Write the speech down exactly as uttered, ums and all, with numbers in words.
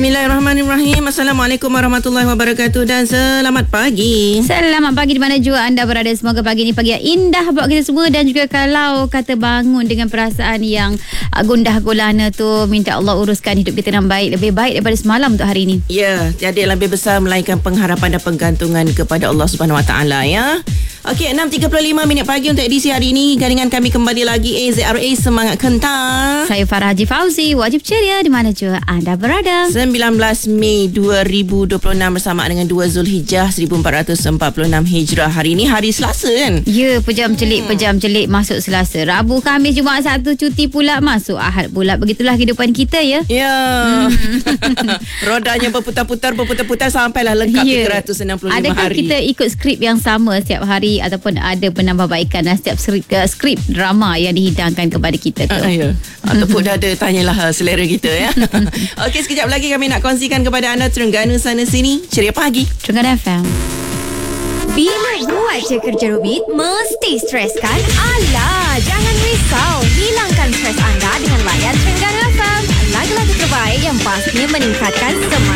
Bismillahirrahmanirrahim. Assalamualaikum warahmatullahi wabarakatuh dan selamat pagi. Selamat pagi di mana juga anda berada. Semoga pagi ini pagi yang indah buat kita semua. Dan juga kalau kata bangun dengan perasaan yang gundah gulana tu, minta Allah uruskan hidup kita dengan baik, lebih baik daripada semalam untuk hari ini. Ya, tiada yang lebih besar melainkan pengharapan dan penggantungan kepada Allah Subhanahu Wa Taala, ya. Okey, enam tiga puluh lima minit pagi untuk edisi hari ini. Gandingan kami kembali lagi A Z R A Semangat Kental. Saya Farah Haji Fauzi, wajib ceria di mana juga anda berada. sembilan belas Mei dua ribu dua puluh enam bersamaan dengan dua Zulhijjah seribu empat ratus empat puluh enam Hijrah. Hari ini hari Selasa kan? Ya, pejam celik, hmm. pejam celik masuk Selasa. Rabu, Khamis, Jumaat, Sabtu cuti pula, masuk Ahad pula. Begitulah kehidupan kita, ya. Ya. Hmm. Rodanya berputar-putar, berputar-putar sampailah lengkap ya. tiga ratus enam puluh lima Adakah hari. Adakah kita ikut skrip yang sama setiap hari ataupun ada penambahbaikan dan setiap skrip, uh, skrip drama yang dihidangkan kepada kita tu? Uh, ya. Ataupun dah ada, tanyalah selera kita, ya. Okey, sekejap lagi kami nak kongsikan kepada anda Terengganu sana sini. Ceria pagi. Terengganu F M. Bila buat je kerja rumit, mesti stres kan? Alah, jangan risau. Hilangkan stres anda dengan layan Terengganu F M. Lagu-lagu terbaik yang pastinya meningkatkan semangat.